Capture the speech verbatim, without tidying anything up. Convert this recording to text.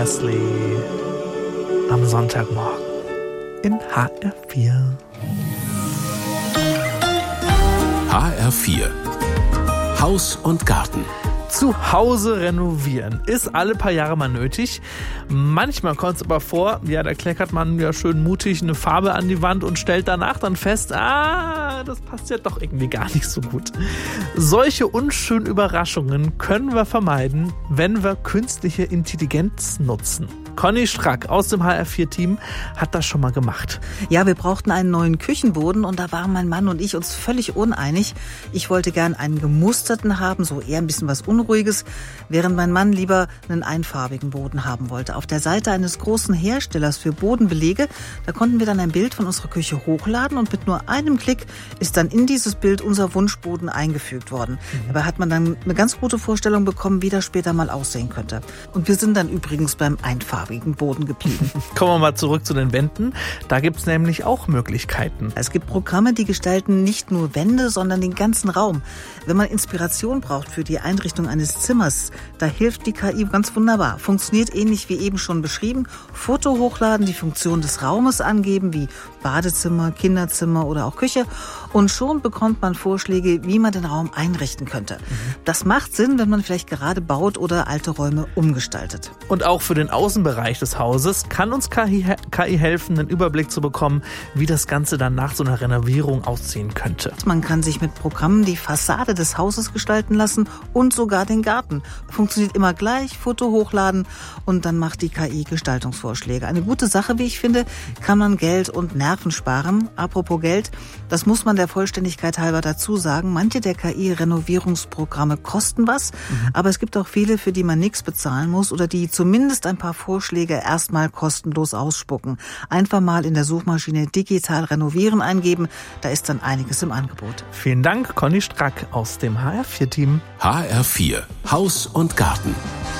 Leslie am Sonntagmorgen in H R vier. H R vier Haus und Garten. Zu Hause renovieren ist alle paar Jahre mal nötig. Manchmal kommt es aber vor, ja, da kleckert man ja schön mutig eine Farbe an die Wand und stellt danach dann fest, ah, das passt ja doch irgendwie gar nicht so gut. Solche unschönen Überraschungen können wir vermeiden, wenn wir künstliche Intelligenz nutzen. Conny Strack aus dem H R vier Team hat das schon mal gemacht. Ja, wir brauchten einen neuen Küchenboden und da waren mein Mann und ich uns völlig uneinig. Ich wollte gern einen gemusterten haben, so eher ein bisschen was Unruhiges, während mein Mann lieber einen einfarbigen Boden haben wollte. Auf der Seite eines großen Herstellers für Bodenbelege, da konnten wir dann ein Bild von unserer Küche hochladen und mit nur einem Klick ist dann in dieses Bild unser Wunschboden eingefügt worden. Mhm. Dabei hat man dann eine ganz gute Vorstellung bekommen, wie das später mal aussehen könnte. Und wir sind dann übrigens beim Einfarbigen Boden geblieben. Kommen wir mal zurück zu den Wänden. Da gibt es nämlich auch Möglichkeiten. Es gibt Programme, die gestalten nicht nur Wände, sondern den ganzen Raum. Wenn man Inspiration braucht für die Einrichtung eines Zimmers, da hilft die K I ganz wunderbar. Funktioniert ähnlich wie eben schon beschrieben. Foto hochladen, die Funktion des Raumes angeben, wie Badezimmer, Kinderzimmer oder auch Küche. Und schon bekommt man Vorschläge, wie man den Raum einrichten könnte. Mhm. Das macht Sinn, wenn man vielleicht gerade baut oder alte Räume umgestaltet. Und auch für den Außenbereich des Hauses kann uns K I, K I helfen, einen Überblick zu bekommen, wie das Ganze dann nach so einer Renovierung aussehen könnte. Man kann sich mit Programmen die Fassade des Hauses gestalten lassen und sogar den Garten. Funktioniert immer gleich, Foto hochladen und dann macht die K I Gestaltungsvorschläge. Eine gute Sache, wie ich finde, kann man Geld und Nerven sparen. Apropos Geld, das muss man der Vollständigkeit halber dazu sagen. Manche der K I-Renovierungsprogramme kosten was, mhm. aber es gibt auch viele, für die man nichts bezahlen muss oder die zumindest ein paar Vorschläge erstmal kostenlos ausspucken. Einfach mal in der Suchmaschine digital renovieren eingeben, da ist dann einiges im Angebot. Vielen Dank, Conny Strack aus dem H R vier Team. H R vier Haus und Garten.